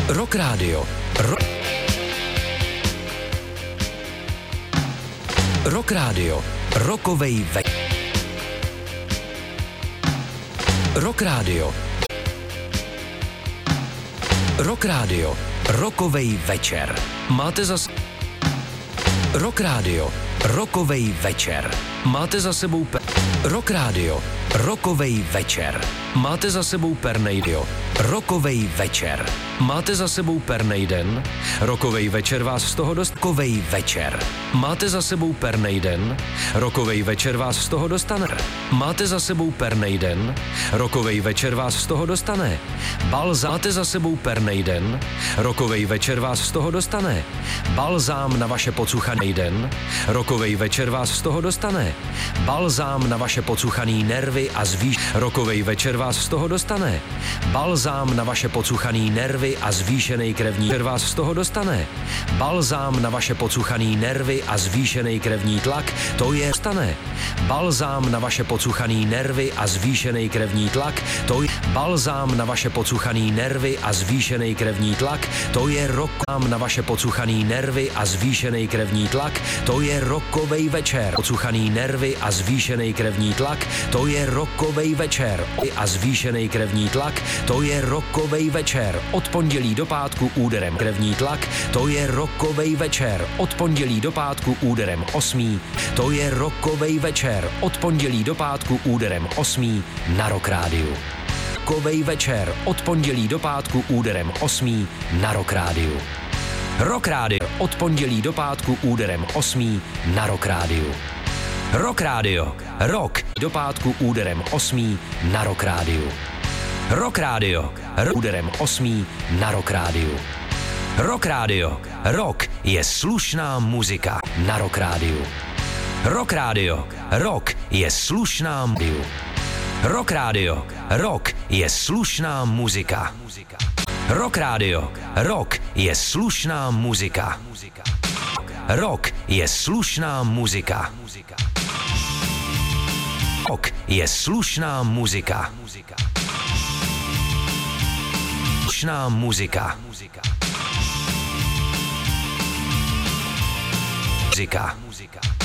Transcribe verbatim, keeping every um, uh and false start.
Rock Radio. Ro- Rock Radio. Rokovej ve... Rock Radio. Rock Radio. Rokovej večer. Máte zas... Rock Radio. Rokovej večer. Máte za sebou pe... Rock Radio. Rokovej večer. Máte za sebou Pernejdio. Rokovej večer. Máte za sebou Pernejden. Rokovej večer vás z toho dost... Rokovej večer. Máte za sebou Pernejden. Rokovej večer vás z toho dostane. Máte za sebou Pernejden. Rokovej večer vás z toho dostane. Balzám. Máte za sebou Pernejden. Rokovej večer vás z toho dostane. Balzám na vaše pocuchaný den. Rokovej večer vás z toho dostane. Balzám na vaše pocuchaný nervy a zvýš... Rokovej večer vás z toho dostane. Balzám na vaše pocuchaný nervy a zvýšený krevní tlak vás z toho dostane. Balzám na vaše pocuchaný nervy a zvýšený krevní tlak, to je dostane. Balzám na vaše pocuchaný nervy a zvýšený krevní tlak, to je balzám na vaše pocuchaný nervy a zvýšený krevní tlak, to je rokám na vaše pocuchaný nervy a zvýšený krevní tlak, to je rokovej večer. Pocuchaný nervy a zvýšený krevní tlak, to je rokovej večer. A zvýšený krevní tlak, to je rokovej večer. Od pondělí do pátku úderem krevní tlak, to je rokovej večer. Od pondělí do pátku úderem osmý, to je rokovej večer. Od pondělí do pátku úderem osmý na Rock Rádiu. Rokovej večer. Od pondělí do pátku úderem osmý na Rock Rádiu. Rock Radio. Od pondělí do pátku úderem osmý na Rock Rádiu. Rock Radio. Rock do pátku úderem osmý na Rock Rádiu. Rock Radio. Úderem osmý na Rock Rádiu. Rock Radio. Rock je slušná muzika na Rock Rádiu. Rock Radio. Rock je slušná muzika. Rock Radio. Rock je slušná muzika. Rock Radio. Rock je slušná muzika. Rock je slušná muzika. Rock je slušná muzika. Slušná muzika. Muzika.